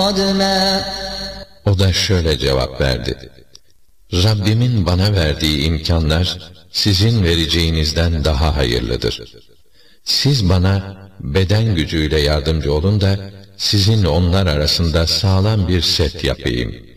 قَدْمًا. O da şöyle cevap verdi: Rabbimin bana verdiği imkanlar sizin vereceğinizden daha hayırlıdır. Siz bana beden gücüyle yardımcı olun da sizin onlar arasında sağlam bir set yapayım.